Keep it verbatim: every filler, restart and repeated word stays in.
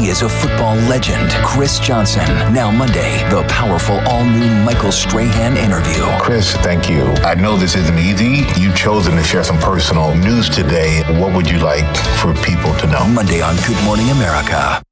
is a football legend, Chris Johnson. Now Monday, the powerful all-new Michael Strahan interview. Chris, thank you. I know this isn't easy. You've chosen to share some personal news today. What would you like for people to know? Monday on Good Morning America.